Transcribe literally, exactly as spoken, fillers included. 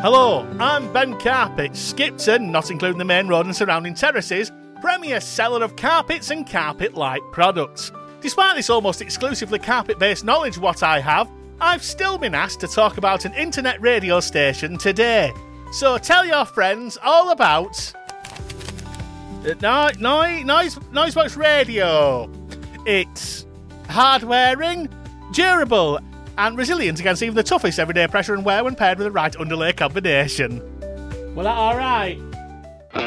Hello, I'm Ben Carpet, Skipton, not including the main road and surrounding terraces, premier seller of carpets and carpet-like products. Despite this almost exclusively carpet-based knowledge what I have, I've still been asked to talk about an internet radio station today. So tell your friends all about... Uh, no, no, noise, Noisebox Radio. It's hard-wearing, durable, and resilient against even the toughest everyday pressure and wear when paired with the right underlay combination. Well, that all right?